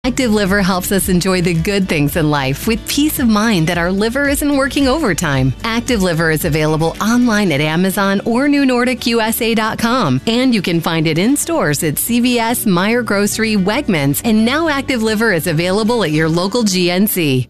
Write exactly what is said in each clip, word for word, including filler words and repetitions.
Active Liver helps us enjoy the good things in life with peace of mind that our liver isn't working overtime. Active Liver is available online at Amazon or new nordic u s a dot com. And you can find it in stores at C V S, Meijer Grocery, Wegmans, and now Active Liver is available at your local G N C.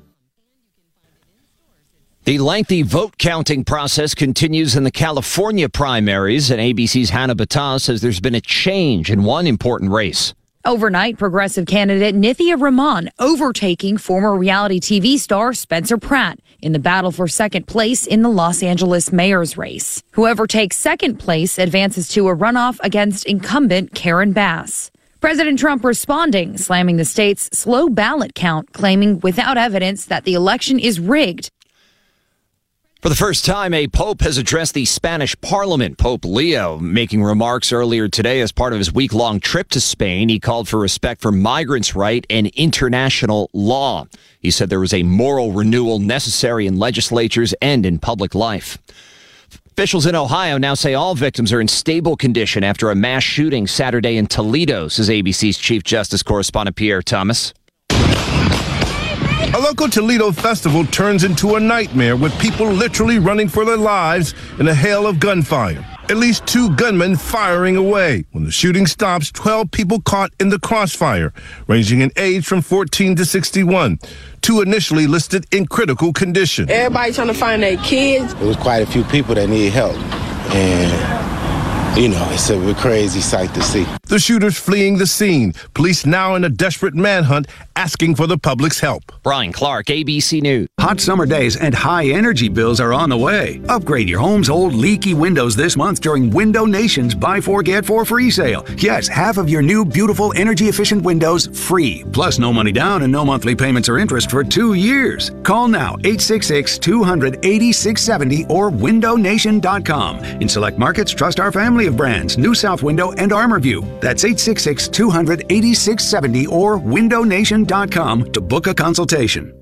The lengthy vote counting process continues in the California primaries, and A B C's Hannah Battah says there's been a change in one important race. Overnight, progressive candidate Nithya Raman overtaking former reality T V star Spencer Pratt in the battle for second place in the Los Angeles mayor's race. Whoever takes second place advances to a runoff against incumbent Karen Bass. President Trump responding, slamming the state's slow ballot count, claiming without evidence that the election is rigged. For the first time, a pope has addressed the Spanish parliament. Pope Leo making remarks earlier today as part of his week-long trip to Spain. He called for respect for migrants' rights and international law. He said there was a moral renewal necessary in legislatures and in public life. Officials in Ohio now say all victims are in stable condition after a mass shooting Saturday in Toledo, says A B C's Chief Justice correspondent Pierre Thomas. A local Toledo festival turns into a nightmare with people literally running for their lives in a hail of gunfire. At least two gunmen firing away. When the shooting stops, twelve people caught in the crossfire, ranging in age from fourteen to sixty-one. Two initially listed in critical condition. Everybody trying to find their kids. There was quite a few people that need help. And, you know, it's a crazy sight to see. The shooters fleeing the scene. Police now in a desperate manhunt asking for the public's help. Brian Clark, A B C News. Hot summer days and high energy bills are on the way. Upgrade your home's old leaky windows this month during Window Nation's Buy Four Get Four free sale. Yes, half of your new beautiful energy efficient windows free. Plus no money down and no monthly payments or interest for two years. Call now eight six six, two hundred, eighty-six seventy or window nation dot com. In select markets, trust our family of brands, New South Window and ArmorView. That's eight six six, two hundred, eighty-six seventy or window nation dot com to book a consultation.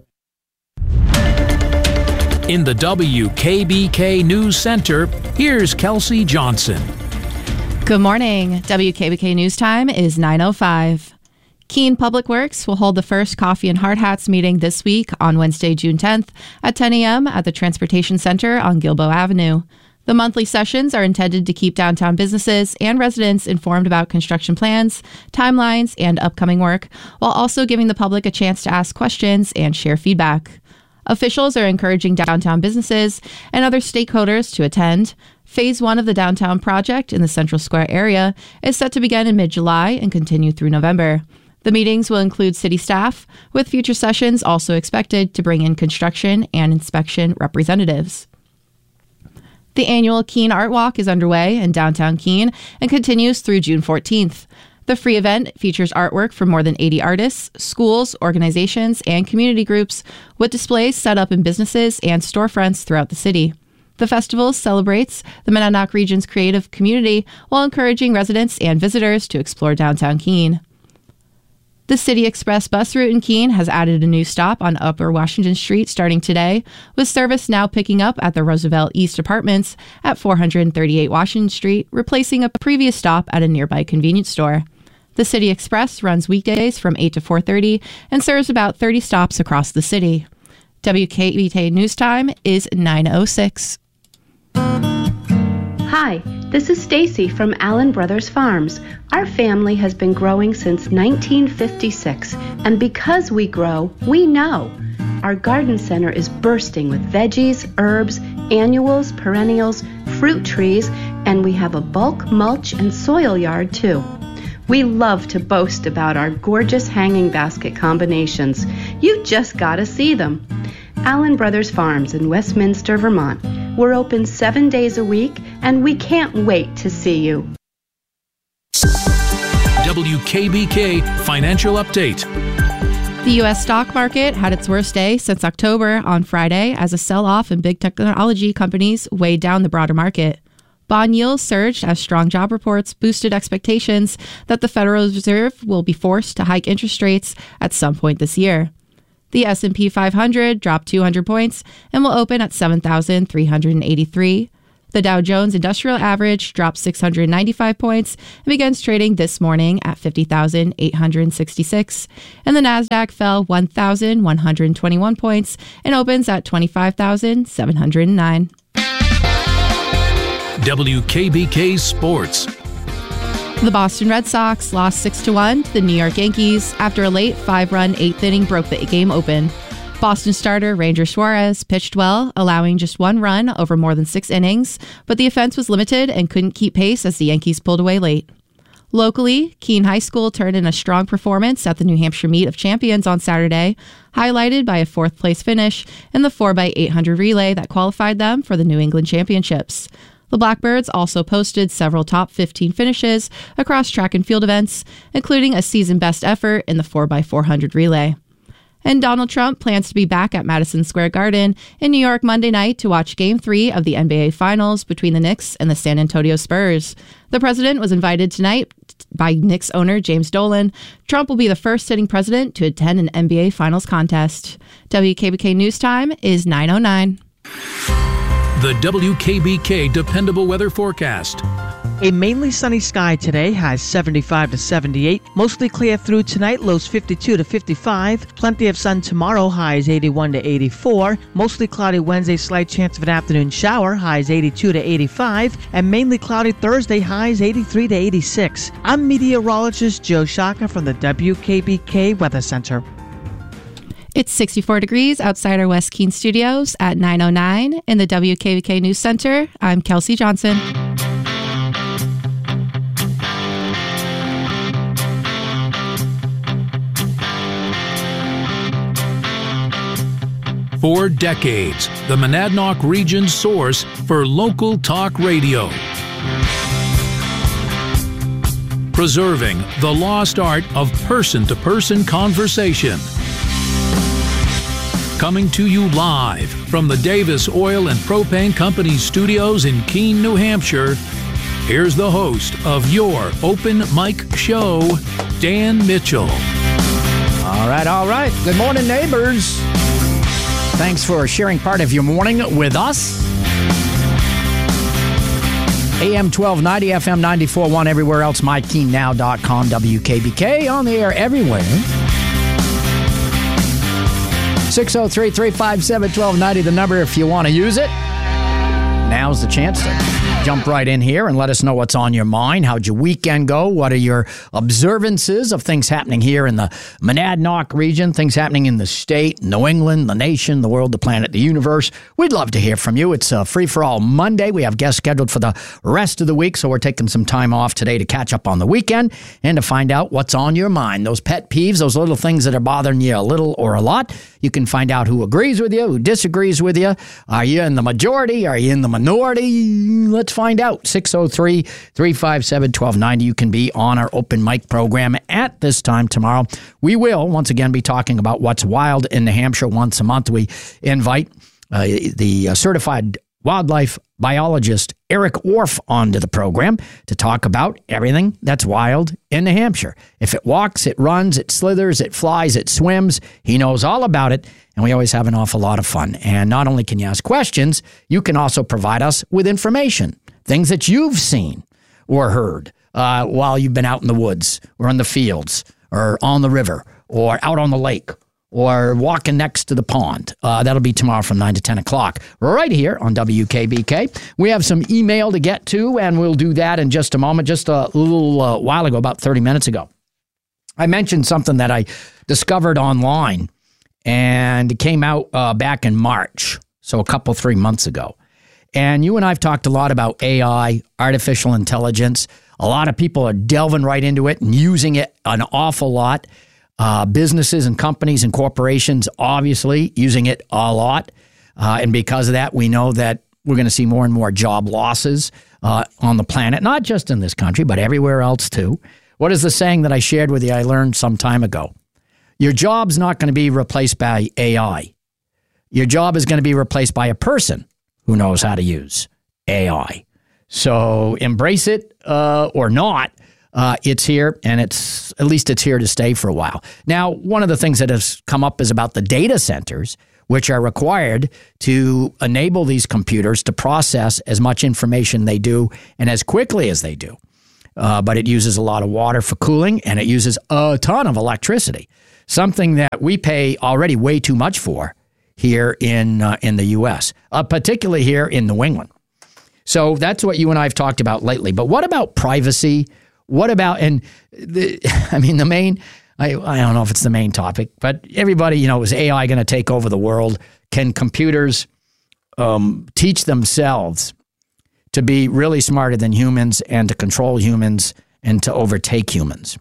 In the W K B K News Center, here's Kelsey Johnson. Good morning. W K B K News Time is nine oh five. Keene Public Works will hold the first Coffee and Hard Hats meeting this week on Wednesday, June tenth at ten a.m. at the Transportation Center on Gilboa Avenue. The monthly sessions are intended to keep downtown businesses and residents informed about construction plans, timelines, and upcoming work, while also giving the public a chance to ask questions and share feedback. Officials are encouraging downtown businesses and other stakeholders to attend. Phase one of the downtown project in the Central Square area is set to begin in mid-July and continue through November. The meetings will include city staff, with future sessions also expected to bring in construction and inspection representatives. The annual Keene Art Walk is underway in downtown Keene and continues through June fourteenth. The free event features artwork from more than eighty artists, schools, organizations, and community groups, with displays set up in businesses and storefronts throughout the city. The festival celebrates the Monadnock region's creative community while encouraging residents and visitors to explore downtown Keene. The City Express bus route in Keene has added a new stop on Upper Washington Street starting today, with service now picking up at the Roosevelt East Apartments at four thirty-eight Washington Street, replacing a previous stop at a nearby convenience store. The City Express runs weekdays from eight to four thirty and serves about thirty stops across the city. W K B K News Time is nine oh six. Hi, this is Stacy from Allen Brothers Farms. Our family has been growing since nineteen fifty-six, and because we grow, we know. Our garden center is bursting with veggies, herbs, annuals, perennials, fruit trees, and we have a bulk mulch and soil yard too. We love to boast about our gorgeous hanging basket combinations. You just gotta see them. Allen Brothers Farms in Westminster, Vermont. We're open seven days a week, and we can't wait to see you. W K B K Financial Update. The U S stock market had its worst day since October on Friday as a sell-off in big technology companies weighed down the broader market. Bond yields surged as strong job reports boosted expectations that the Federal Reserve will be forced to hike interest rates at some point this year. The S and P five hundred dropped two hundred points and will open at seven thousand three hundred eighty-three. The Dow Jones Industrial Average dropped six hundred ninety-five points and begins trading this morning at fifty thousand eight hundred sixty-six. And the Nasdaq fell one thousand one hundred twenty-one points and opens at twenty-five thousand seven hundred nine. W K B K Sports. The Boston Red Sox lost six to one to the New York Yankees after a late five-run eighth inning broke the game open. Boston starter Ranger Suarez pitched well, allowing just one run over more than six innings, but the offense was limited and couldn't keep pace as the Yankees pulled away late. Locally, Keene High School turned in a strong performance at the New Hampshire Meet of Champions on Saturday, highlighted by a fourth-place finish in the four by eight hundred relay that qualified them for the New England Championships. The Blackbirds also posted several top fifteen finishes across track and field events, including a season-best effort in the four by four hundred relay. And Donald Trump plans to be back at Madison Square Garden in New York Monday night to watch Game three of the N B A Finals between the Knicks and the San Antonio Spurs. The president was invited tonight by Knicks owner James Dolan. Trump will be the first sitting president to attend an N B A Finals contest. W K B K News Time is nine oh nine. The W K B K Dependable Weather Forecast. A mainly sunny sky today, highs seventy-five to seventy-eight. Mostly clear through tonight, lows fifty-two to fifty-five. Plenty of sun tomorrow, highs eighty-one to eighty-four. Mostly cloudy Wednesday, slight chance of an afternoon shower, highs eighty-two to eighty-five. And mainly cloudy Thursday, highs eighty-three to eighty-six. I'm meteorologist Joe Shaka from the W K B K Weather Center. It's sixty-four degrees outside our West Keene studios at nine oh nine in the W K B K News Center. I'm Kelsey Johnson. For decades, the Monadnock region's source for local talk radio. Preserving the lost art of person-to-person conversation. Coming to you live from the Davis Oil and Propane Company studios in Keene, New Hampshire, here's the host of your Open Mic Show, Dan Mitchell. All right, all right. Good morning, neighbors. Thanks for sharing part of your morning with us. A M twelve ninety, F M ninety-four point one, everywhere else, my keene now dot com, W K B K, on the air everywhere. six oh three, three five seven, one two nine oh, the number if you want to use it. Now's the chance to jump right in here and let us know what's on your mind. How'd your weekend go? What are your observances of things happening here in the Monadnock region, things happening in the state, New England, the nation, the world, the planet, the universe? We'd love to hear from you. It's a free-for-all Monday. We have guests scheduled for the rest of the week, so we're taking some time off today to catch up on the weekend and to find out what's on your mind. Those pet peeves, those little things that are bothering you a little or a lot. You can find out who agrees with you, who disagrees with you. Are you in the majority? Are you in the minority? Let's find out. six oh three, three five seven, one two nine oh. You can be on our open mic program at this time tomorrow. We will, once again, be talking about what's wild in New Hampshire. Once a month, we invite uh, the uh, certified wildlife biologist Eric Orff onto the program to talk about everything that's wild in New Hampshire. If it walks, it runs, it slithers, it flies, it swims, he knows all about it, and we always have an awful lot of fun. And not only can you ask questions, you can also provide us with information, things that you've seen or heard uh, while you've been out in the woods or in the fields or on the river or out on the lake or walking next to the pond. Uh, that'll be tomorrow from nine to ten o'clock, right here on W K B K. We have some email to get to, and we'll do that in just a moment. Just a little uh, while ago, about thirty minutes ago, I mentioned something that I discovered online, and it came out uh, back in March, so a couple, three months ago. And you and I have talked a lot about A I, artificial intelligence. A lot of people are delving right into it and using it an awful lot. Uh, businesses and companies and corporations, obviously, using it a lot. Uh, and because of that, we know that we're going to see more and more job losses uh, on the planet, not just in this country, but everywhere else, too. What is the saying that I shared with you I learned some time ago? Your job's not going to be replaced by A I. Your job is going to be replaced by a person who knows how to use A I. So embrace it uh, or not. Uh, it's here, and it's at least it's here to stay for a while. Now, one of the things that has come up is about the data centers. which are required to enable these computers to process as much information they do and as quickly as they do. Uh, but it uses a lot of water for cooling, and it uses a ton of electricity, something that we pay already way too much for here in uh, in the U S, uh, particularly here in New England. So that's what you and I have talked about lately. But what about privacy? What about, and the, I mean, the main, I, I don't know if it's the main topic, but everybody, you know, is A I going to take over the world? Can computers um, teach themselves to be really smarter than humans and to control humans and to overtake humans?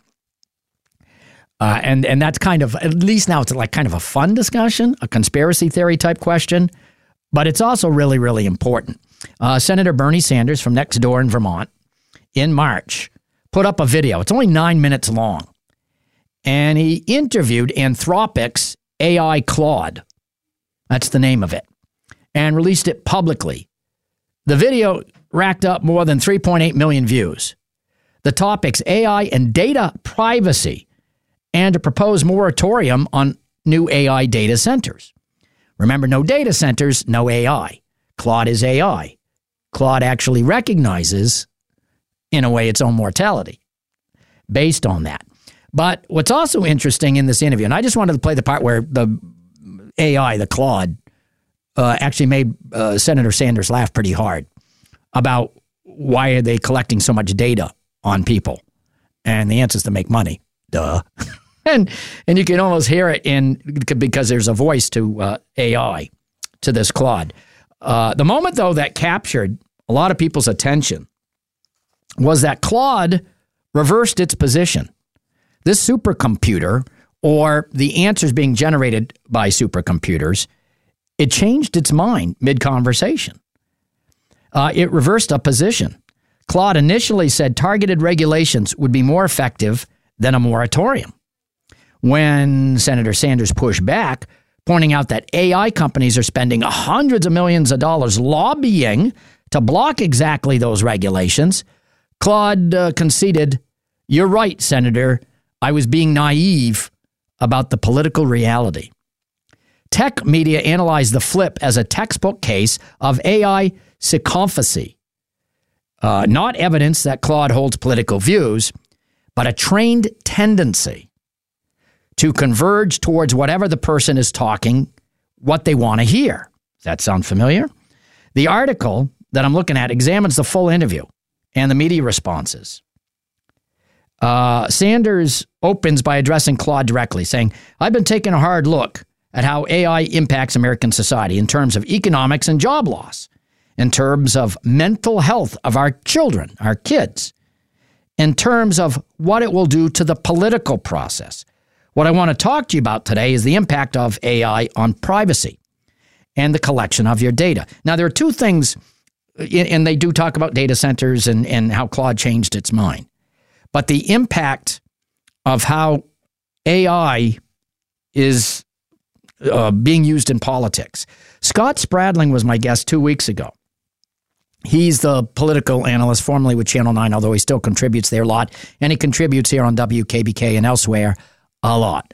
Uh, and and that's kind of, at least now it's like kind of a fun discussion, a conspiracy theory type question, but it's also really, really important. Uh, Senator Bernie Sanders from next door in Vermont in March put up a video. It's only nine minutes long. And he interviewed Anthropic's A I Claude. That's the name of it. And released it publicly. The video racked up more than three point eight million views. The topics: A I and data privacy, and a proposed moratorium on new A I data centers. Remember, no data centers, no A I. Claude is A I. Claude actually recognizes, in a way, its own mortality based on that. But what's also interesting in this interview, and I just wanted to play the part where the A I, the Claude, uh, actually made uh, Senator Sanders laugh pretty hard about why are they collecting so much data on people? And the answer is to make money. Duh. and and you can almost hear it in because there's a voice to uh, A I, to this Claude. Uh, the moment, though, that captured a lot of people's attention was that Claude reversed its position. This supercomputer, or the answers being generated by supercomputers, it changed its mind mid-conversation. Uh, it reversed a position. Claude initially said targeted regulations would be more effective than a moratorium. When Senator Sanders pushed back, pointing out that A I companies are spending hundreds of millions of dollars lobbying to block exactly those regulations, Claude uh, conceded, "You're right, Senator. I was being naive about the political reality." Tech media analyzed the flip as a textbook case of A I sycophancy. Uh, not evidence that Claude holds political views, but a trained tendency to converge towards whatever the person is talking, what they want to hear. Does that sound familiar? The article that I'm looking at examines the full interview and the media responses. Uh, Sanders opens by addressing Claude directly, saying, "I've been taking a hard look at how A I impacts American society in terms of economics and job loss, in terms of mental health of our children, our kids, in terms of what it will do to the political process. What I want to talk to you about today is the impact of A I on privacy and the collection of your data." Now, there are two things, and they do talk about data centers and, and how Claude changed its mind. But the impact of how A I is uh, being used in politics. Scott Spradling was my guest two weeks ago. He's the political analyst formerly with Channel nine, although he still contributes there a lot. And he contributes here on W K B K and elsewhere a lot.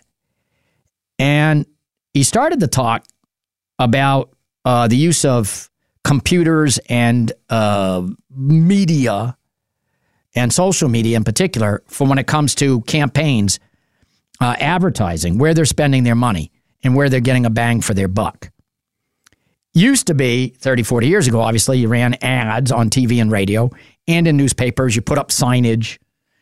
And he started the talk about uh, the use of computers and uh, media and social media in particular for when it comes to campaigns, uh, advertising, where they're spending their money and where they're getting a bang for their buck. Used to be thirty, forty years ago, obviously, you ran ads on T V and radio and in newspapers. You put up signage,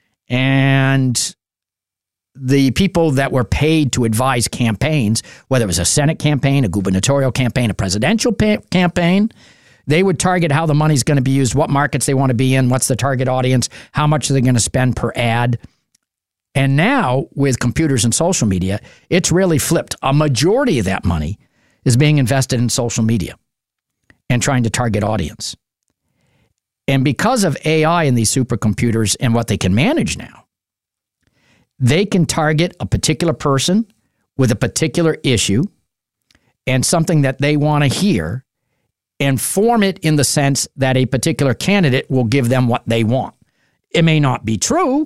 and the people that were paid to advise campaigns, whether it was a Senate campaign, a gubernatorial campaign, a presidential pa- campaign, they would target how the money's going to be used, what markets they want to be in, what's the target audience, how much are they going to spend per ad. And now, with computers and social media, it's really flipped. A majority of that money is being invested in social media and trying to target audience. And because of A I and these supercomputers and what they can manage now, they can target a particular person with a particular issue and something that they want to hear and form it in the sense that a particular candidate will give them what they want. It may not be true,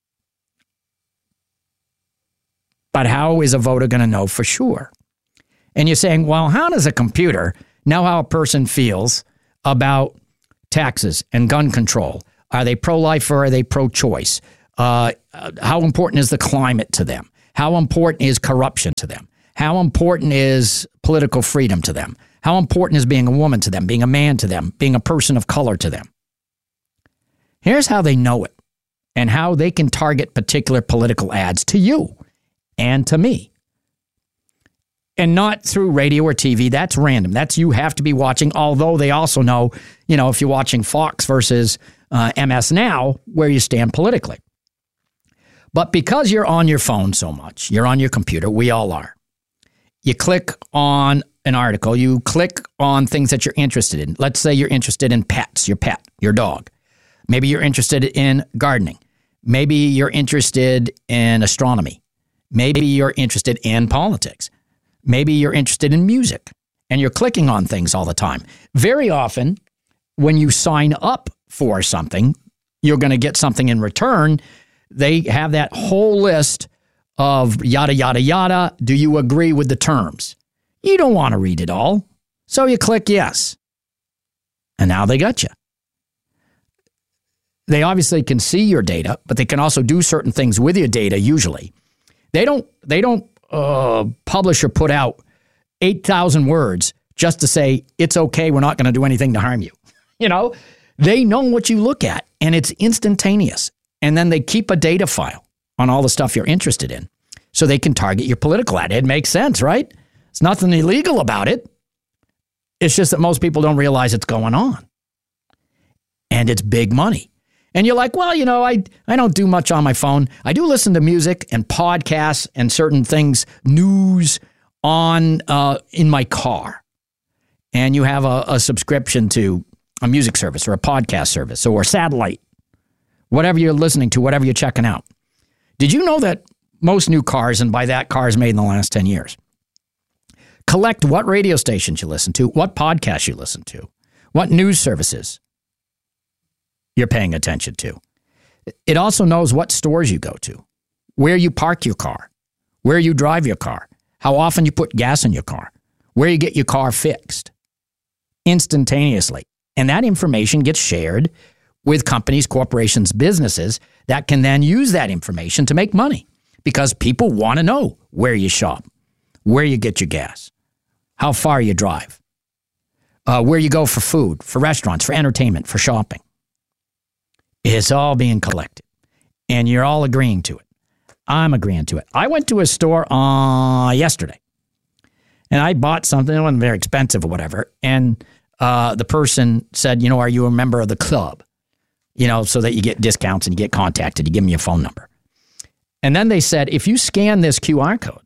but how is a voter going to know for sure? And you're saying, well, how does a computer know how a person feels about taxes and gun control? Are they pro-life or are they pro-choice? Uh, how important is the climate to them? How important is corruption to them? How important is political freedom to them? How important is being a woman to them, being a man to them, being a person of color to them? Here's how they know it and how they can target particular political ads to you and to me. And not through radio or T V. That's random. That's you have to be watching, although they also know, you know, if you're watching Fox versus uh, M S Now, where you stand politically. But because you're on your phone so much, you're on your computer, we all are. You click on an article, you click on things that you're interested in. Let's say you're interested in pets, your pet, your dog. Maybe you're interested in gardening. Maybe you're interested in astronomy. Maybe you're interested in politics. Maybe you're interested in music and you're clicking on things all the time. Very often, when you sign up for something, you're going to get something in return. They have that whole list of yada, yada, yada. Do you agree with the terms? You don't want to read it all. So you click yes. And now they got you. They obviously can see your data, but they can also do certain things with your data usually. They don't, they don't uh, publish or put out eight thousand words just to say, it's okay, we're not going to do anything to harm you. You know, they know what you look at, and it's instantaneous. And then they keep a data file on all the stuff you're interested in so they can target your political ad. It makes sense, right? It's nothing illegal about it. It's just that most people don't realize it's going on. And it's big money. And you're like, well, you know, I, I don't do much on my phone. I do listen to music and podcasts and certain things, news on uh, in my car. And you have a, a subscription to a music service or a podcast service or satellite, whatever you're listening to, whatever you're checking out. Did you know that most new cars, and by that cars made in the last ten years, collect what radio stations you listen to, what podcasts you listen to, what news services you're paying attention to. It also knows what stores you go to, where you park your car, where you drive your car, how often you put gas in your car, where you get your car fixed instantaneously. And that information gets shared with companies, corporations, businesses that can then use that information to make money because people want to know where you shop, where you get your gas, how far you drive, uh, where you go for food, for restaurants, for entertainment, for shopping. It's all being collected, and you're all agreeing to it. I'm agreeing to it. I went to a store uh, yesterday, and I bought something. It wasn't very expensive or whatever, and uh, the person said, you know, are you a member of the club? You know, so that you get discounts and you get contacted. You give them your phone number. And then they said, if you scan this Q R code,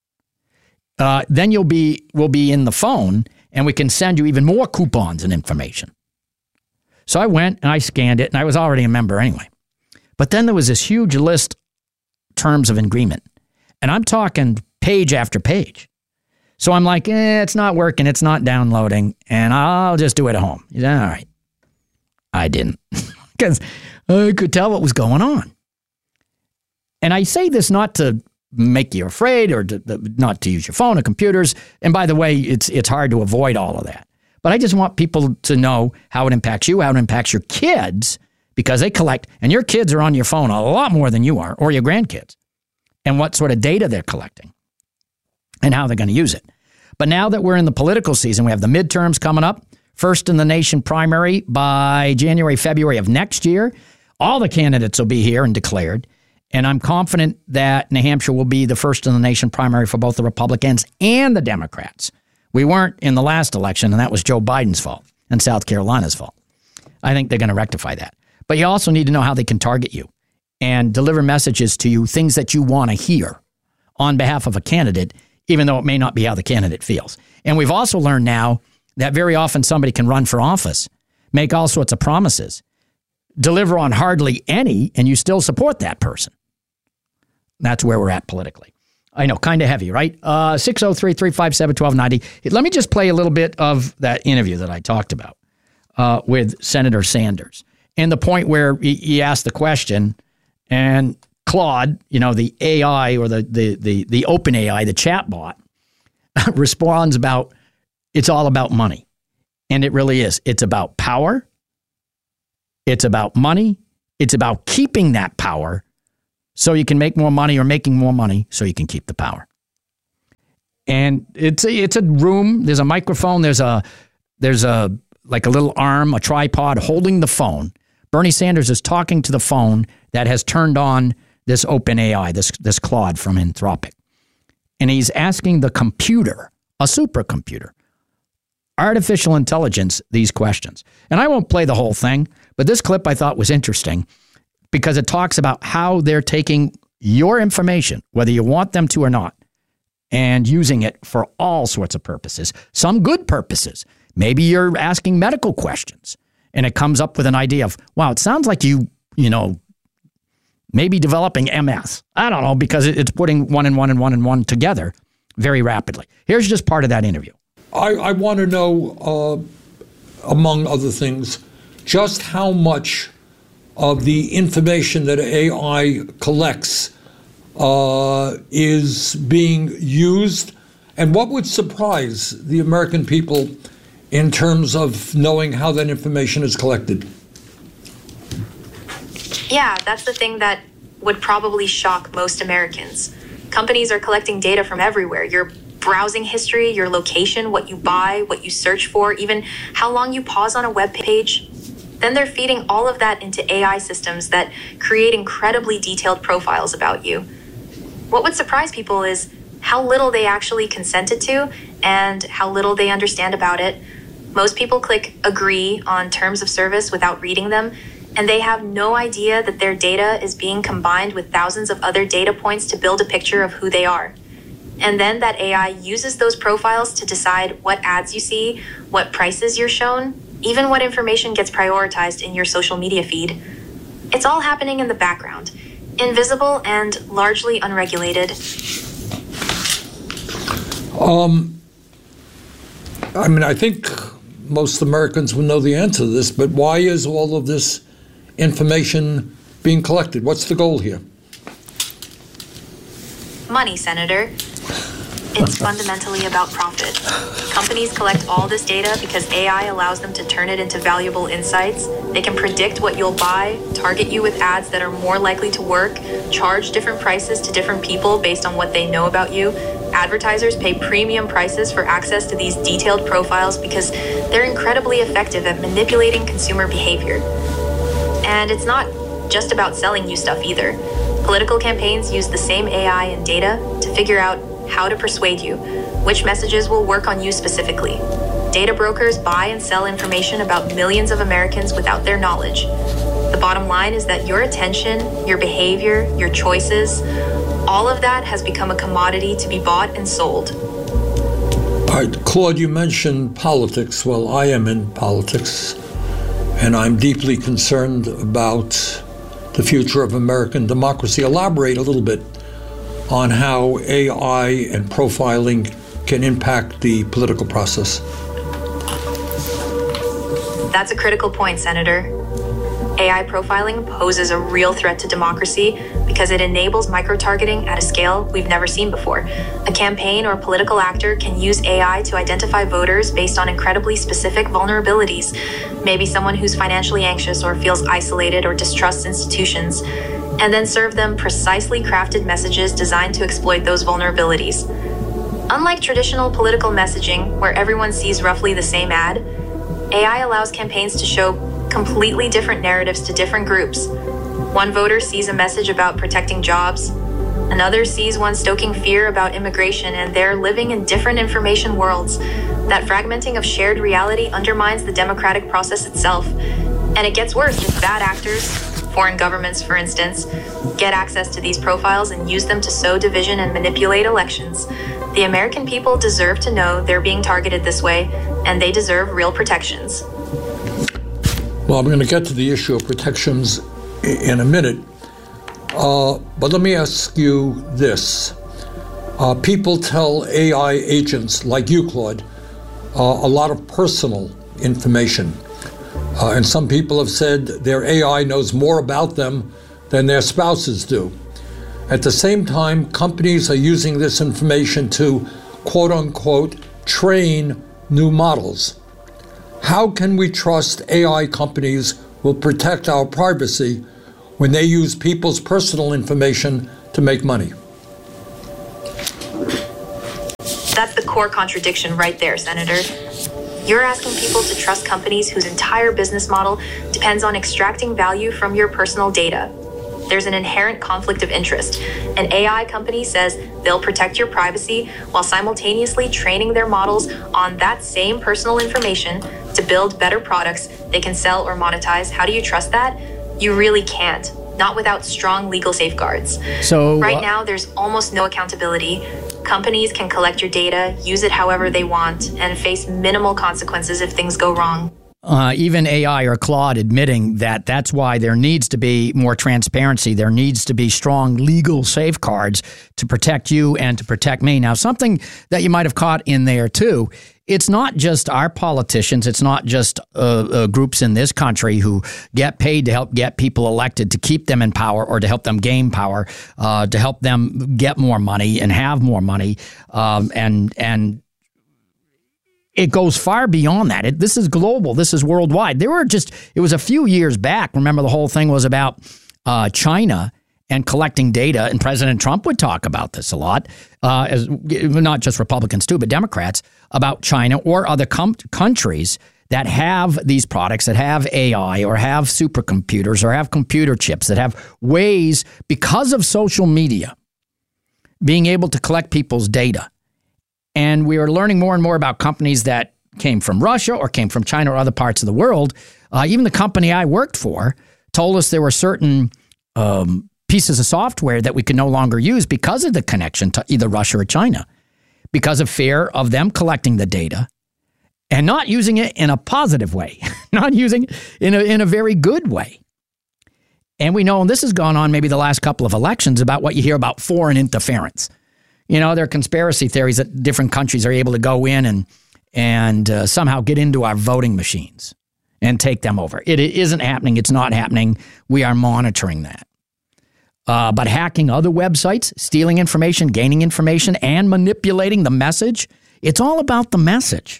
uh, then you'll be, we'll be in the phone, and we can send you even more coupons and information. So I went and I scanned it, and I was already a member anyway. But then there was this huge list, terms of agreement. And I'm talking page after page. So I'm like, eh, it's not working. It's not downloading. And I'll just do it at home. He said, all right. I didn't. Because I could tell what was going on. And I say this not to make you afraid or to, not to use your phone or computers. And by the way, it's it's hard to avoid all of that. But I just want people to know how it impacts you, how it impacts your kids, because they collect, and your kids are on your phone a lot more than you are, or your grandkids, and what sort of data they're collecting and how they're going to use it. But now that we're in the political season, we have the midterms coming up, first in the nation primary by January, February of next year. All the candidates will be here and declared. And I'm confident that New Hampshire will be the first in the nation primary for both the Republicans and the Democrats. We weren't in the last election, and that was Joe Biden's fault and South Carolina's fault. I think they're going to rectify that. But you also need to know how they can target you and deliver messages to you, things that you want to hear on behalf of a candidate, even though it may not be how the candidate feels. And we've also learned now that very often somebody can run for office, make all sorts of promises, deliver on hardly any, and you still support that person. That's where we're at politically. I know, kind of heavy, right? Uh, six oh three, three five seven, one two nine oh. Let me just play a little bit of that interview that I talked about uh, with Senator Sanders. And the point where he, he asked the question, and Claude, you know, the A I or the the the, the open A I, the chat bot, responds about it's all about money. And it really is. It's about power. It's about money. It's about keeping that power so you can make more money, or making more money so you can keep the power. And it's a, it's a room. There's a microphone. There's a there's a like a little arm, a tripod holding the phone. Bernie Sanders is talking to the phone that has turned on this OpenAI, this this Claude from Anthropic. And he's asking the computer, a supercomputer, artificial intelligence, these questions. And I won't play the whole thing, but this clip I thought was interesting because it talks about how they're taking your information, whether you want them to or not, and using it for all sorts of purposes, some good purposes. Maybe you're asking medical questions and it comes up with an idea of, wow, it sounds like you, you know, maybe developing M S. I don't know, because it's putting one and one and one and one together very rapidly. Here's just part of that interview. I, I want to know, uh, among other things, just how much of the information that A I collects uh, is being used, and what would surprise the American people in terms of knowing how that information is collected? Yeah, that's the thing that would probably shock most Americans. Companies are collecting data from everywhere. Your browsing history, your location, what you buy, what you search for, even how long you pause on a web page. Then they're feeding all of that into A I systems that create incredibly detailed profiles about you. What would surprise people is how little they actually consented to and how little they understand about it. Most people click agree on terms of service without reading them, and they have no idea that their data is being combined with thousands of other data points to build a picture of who they are. And then that A I uses those profiles to decide what ads you see, what prices you're shown, even what information gets prioritized in your social media feed. It's all happening in the background, invisible and largely unregulated. Um, I mean, I think most Americans will know the answer to this, but why is all of this information being collected? What's the goal here? Money, Senator. It's fundamentally about profit. Companies collect all this data because A I allows them to turn it into valuable insights. They can predict what you'll buy, target you with ads that are more likely to work, charge different prices to different people based on what they know about you. Advertisers pay premium prices for access to these detailed profiles because they're incredibly effective at manipulating consumer behavior. And it's not just about selling you stuff either. Political campaigns use the same A I and data to figure out how to persuade you, which messages will work on you specifically. Data brokers buy and sell information about millions of Americans without their knowledge. The bottom line is that your attention, your behavior, your choices, all of that has become a commodity to be bought and sold. All right, Claude, you mentioned politics. Well, I am in politics, and I'm deeply concerned about the future of American democracy. Elaborate a little bit on how A I and profiling can impact the political process. That's a critical point, Senator. A I profiling poses a real threat to democracy because it enables micro-targeting at a scale we've never seen before. A campaign or political actor can use A I to identify voters based on incredibly specific vulnerabilities. Maybe someone who's financially anxious or feels isolated or distrusts institutions, and then serve them precisely crafted messages designed to exploit those vulnerabilities. Unlike traditional political messaging, where everyone sees roughly the same ad, A I allows campaigns to show completely different narratives to different groups. One voter sees a message about protecting jobs, another sees one stoking fear about immigration, and they're living in different information worlds. That fragmenting of shared reality undermines the democratic process itself. And it gets worse if bad actors, foreign governments, for instance, get access to these profiles and use them to sow division and manipulate elections. The American people deserve to know they're being targeted this way, and they deserve real protections. Well, I'm going to get to the issue of protections in a minute, uh, but let me ask you this. Uh, people tell A I agents like you, Claude, uh, a lot of personal information. Uh, and some people have said their A I knows more about them than their spouses do. At the same time, companies are using this information to quote unquote, train new models. How can we trust A I companies will protect our privacy when they use people's personal information to make money? That's the core contradiction right there, Senator. You're asking people to trust companies whose entire business model depends on extracting value from your personal data. There's an inherent conflict of interest. An A I company says they'll protect your privacy while simultaneously training their models on that same personal information to build better products they can sell or monetize. How do you trust that? You really can't. Not without strong legal safeguards. So right uh, now, there's almost no accountability. Companies can collect your data, use it however they want, and face minimal consequences if things go wrong. Uh, even A I or Claude admitting that that's why there needs to be more transparency. There needs to be strong legal safeguards to protect you and to protect me. Now, something that you might have caught in there, too, it's not just our politicians. It's not just uh, uh, groups in this country who get paid to help get people elected to keep them in power or to help them gain power, uh, to help them get more money and have more money um, and and it goes far beyond that. It, this is global. This is worldwide. There were just, it was a few years back. Remember, the whole thing was about uh, China and collecting data. And President Trump would talk about this a lot, uh, as not just Republicans too, but Democrats, about China or other com- countries that have these products, that have A I or have supercomputers or have computer chips, that have ways, because of social media, being able to collect people's data. And we are learning more and more about companies that came from Russia or came from China or other parts of the world. Uh, even the company I worked for told us there were certain um, pieces of software that we could no longer use because of the connection to either Russia or China, because of fear of them collecting the data and not using it in a positive way, not using it in a, in a very good way. And we know, and this has gone on maybe the last couple of elections, about what you hear about foreign interference. You know, there are conspiracy theories that different countries are able to go in and and uh, somehow get into our voting machines and take them over. It, it isn't happening. It's not happening. We are monitoring that. Uh, but hacking other websites, stealing information, gaining information, and manipulating the message, it's all about the message.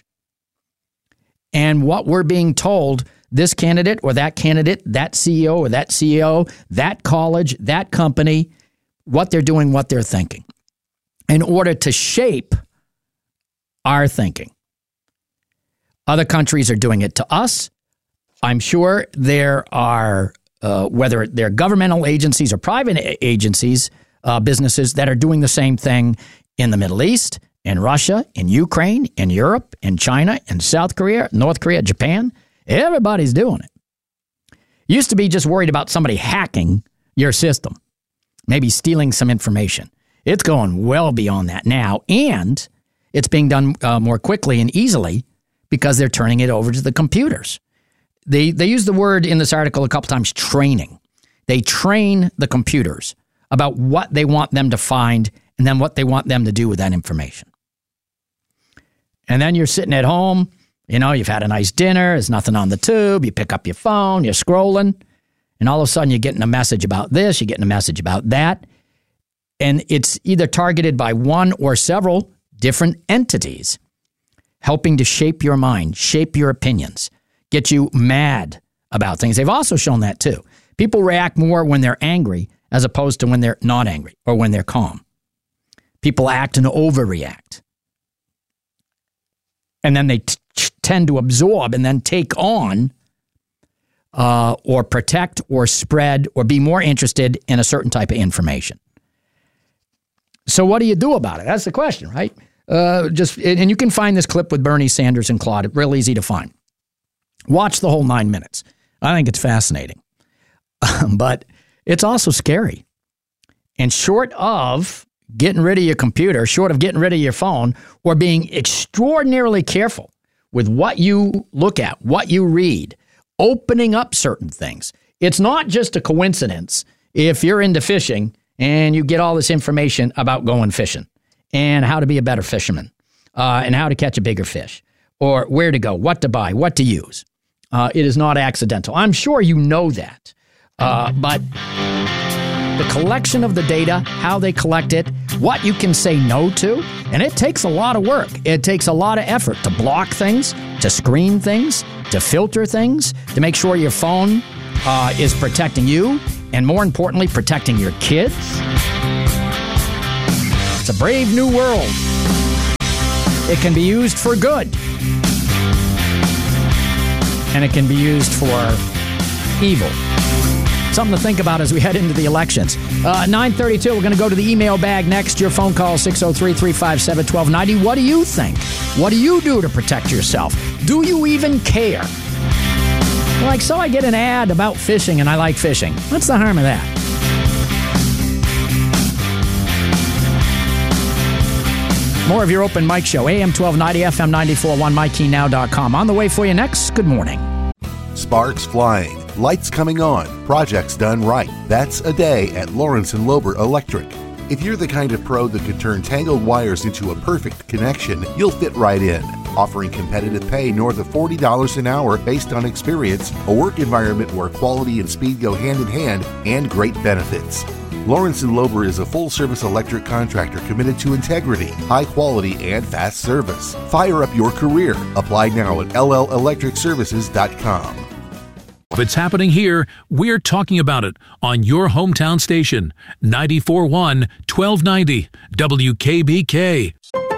And what we're being told, this candidate or that candidate, that C E O or that C E O, that college, that company, what they're doing, what they're thinking, in order to shape our thinking. Other countries are doing it to us. I'm sure there are, uh, whether they're governmental agencies or private agencies, uh, businesses that are doing the same thing in the Middle East, in Russia, in Ukraine, in Europe, in China, in South Korea, North Korea, Japan. Everybody's doing it. Used to be just worried about somebody hacking your system, maybe stealing some information. It's going well beyond that now, and it's being done uh, more quickly and easily because they're turning it over to the computers. They they use the word in this article a couple times, training. They train the computers about what they want them to find and then what they want them to do with that information. And then you're sitting at home, you know, you've had a nice dinner, there's nothing on the tube, you pick up your phone, you're scrolling, and all of a sudden you're getting a message about this, you're getting a message about that. And it's either targeted by one or several different entities, helping to shape your mind, shape your opinions, get you mad about things. They've also shown that too. People react more when they're angry as opposed to when they're not angry or when they're calm. People act and overreact. And then they t- tend to absorb and then take on uh, or protect or spread or be more interested in a certain type of information. So what do you do about it? That's the question, right? Uh, just and you can find this clip with Bernie Sanders and Claude. Real easy to find. Watch the whole nine minutes. I think it's fascinating. But it's also scary. And short of getting rid of your computer, short of getting rid of your phone, or being extraordinarily careful with what you look at, what you read, opening up certain things. It's not just a coincidence if you're into fishing and you get all this information about going fishing and how to be a better fisherman uh, and how to catch a bigger fish or where to go, what to buy, what to use. Uh, it is not accidental. I'm sure you know that. Uh, but the collection of the data, how they collect it, what you can say no to. And it takes a lot of work. It takes a lot of effort to block things, to screen things, to filter things, to make sure your phone uh, is protecting you, and more importantly, protecting your kids. It's a brave new world. It can be used for good. And it can be used for evil. Something to think about as we head into the elections. Uh, nine thirty-two, we're going to go to the email bag next. Your phone call, six oh three, three five seven, one two nine oh. What do you think? What do you do to protect yourself? Do you even care? Like, so I get an ad about fishing and I like fishing. What's the harm of that? More of your open mic show, A M twelve ninety, F M ninety-four point one, my key now dot com. On the way for you next. Good morning. Sparks flying, lights coming on, projects done right. That's a day at Lawrence and Lober Electric. If you're the kind of pro that can turn tangled wires into a perfect connection, you'll fit right in. Offering competitive pay north of forty dollars an hour based on experience, a work environment where quality and speed go hand in hand, and great benefits. Lawrence and Lober is a full-service electric contractor committed to integrity, high quality, and fast service. Fire up your career. Apply now at L L electric services dot com. If it's happening here, we're talking about it on your hometown station, ninety-four point one, twelve ninety W K B K.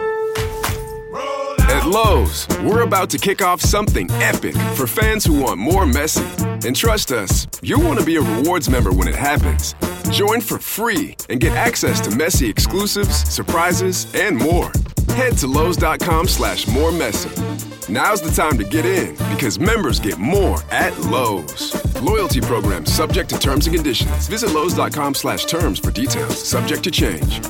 At Lowe's, we're about to kick off something epic for fans who want more Messi. And trust us, you'll want to be a rewards member when it happens. Join for free and get access to Messi exclusives, surprises, and more. Head to Lowe's.com slash more Messi. Now's the time to get in because members get more at Lowe's. Loyalty program subject to terms and conditions. Visit Lowe's.com slash terms for details. Subject to change.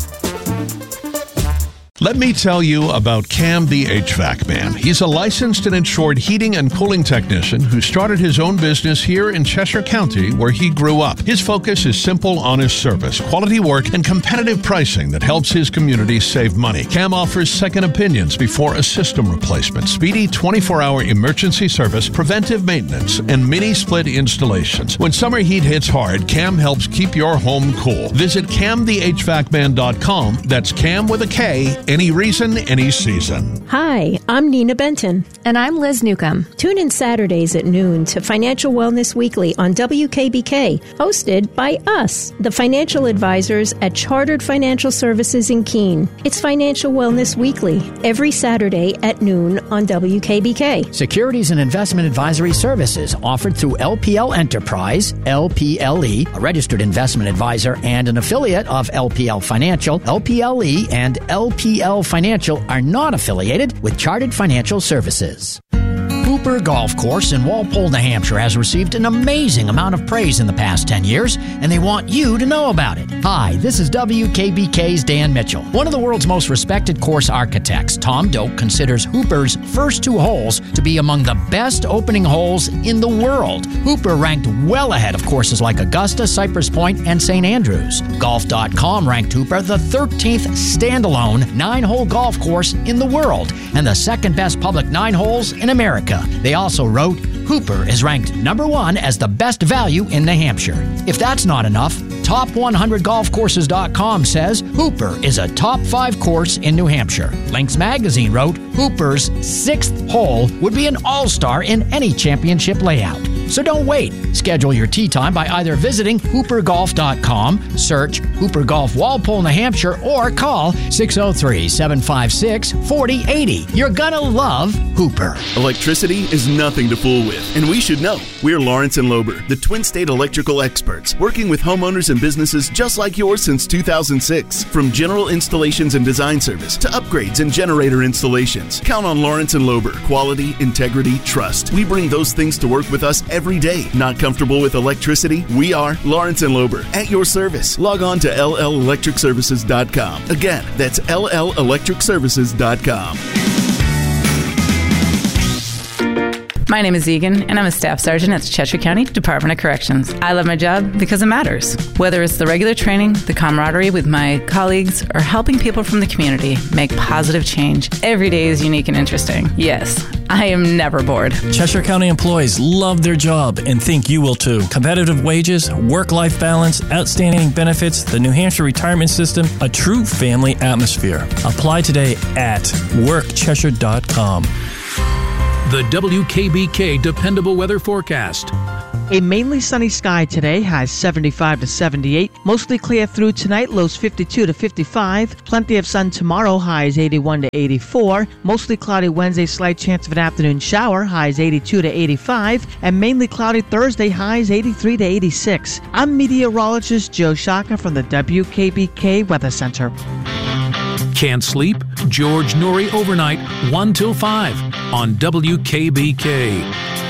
Let me tell you about Cam the H V A C Man. He's a licensed and insured heating and cooling technician who started his own business here in Cheshire County where he grew up. His focus is simple, honest service, quality work, and competitive pricing that helps his community save money. Cam offers second opinions before a system replacement, speedy twenty-four hour emergency service, preventive maintenance, and mini-split installations. When summer heat hits hard, Cam helps keep your home cool. Visit cam the h v a c man dot com. That's Cam with a K. Any reason, any season. Hi, I'm Nina Benton. And I'm Liz Newcomb. Tune in Saturdays at noon to Financial Wellness Weekly on W K B K, hosted by us, the financial advisors at Chartered Financial Services in Keene. It's Financial Wellness Weekly, every Saturday at noon on W K B K. Securities and investment advisory services offered through L P L Enterprise, L P L E, a registered investment advisor and an affiliate of L P L Financial. L P L E and L P L Financial are not affiliated with Chartered Financial Services. Hooper Golf Course in Walpole, New Hampshire has received an amazing amount of praise in the past ten years, and they want you to know about it. Hi, this is W K B K's Dan Mitchell. One of the world's most respected course architects, Tom Doak, considers Hooper's first two holes to be among the best opening holes in the world. Hooper ranked well ahead of courses like Augusta, Cypress Point, and Saint Andrews. Golf dot com ranked Hooper the thirteenth standalone nine-hole golf course in the world and the second best public nine holes in America. They also wrote, Hooper is ranked number one as the best value in New Hampshire. If that's not enough, top one hundred golf courses dot com says Hooper is a top five course in New Hampshire. Links Magazine wrote, Hooper's sixth hole would be an all-star in any championship layout. So don't wait. Schedule your tee time by either visiting Hooper Golf dot com, search Hooper Golf Walpole, New Hampshire, or call six oh three, seven five six, four oh eight oh. You're gonna love Hooper. Electricity is nothing to fool with, and we should know. We're Lawrence and Lober, the Twin State electrical experts, working with homeowners and businesses just like yours since two thousand six. From general installations and design service to upgrades and generator installations, count on Lawrence and Lober. Quality, integrity, trust. We bring those things to work with us every day. Not comfortable with electricity? We are Lawrence and Lober, at your service. Log on to L L electric services dot com. Again, that's L L electric services dot com. My name is Egan, and I'm a staff sergeant at the Cheshire County Department of Corrections. I love my job because it matters. Whether it's the regular training, the camaraderie with my colleagues, or helping people from the community make positive change, every day is unique and interesting. Yes, I am never bored. Cheshire County employees love their job and think you will too. Competitive wages, work-life balance, outstanding benefits, the New Hampshire retirement system, a true family atmosphere. Apply today at work cheshire dot com. The W K B K Dependable Weather Forecast. A mainly sunny sky today, highs seventy-five to seventy-eight. Mostly clear through tonight, lows fifty-two to fifty-five. Plenty of sun tomorrow, highs eighty-one to eighty-four. Mostly cloudy Wednesday, slight chance of an afternoon shower, highs eighty-two to eighty-five. And mainly cloudy Thursday, highs eighty-three to eighty-six. I'm meteorologist Joe Shaka from the W K B K Weather Center. Can't sleep? George Noory overnight, one till five on W K B K.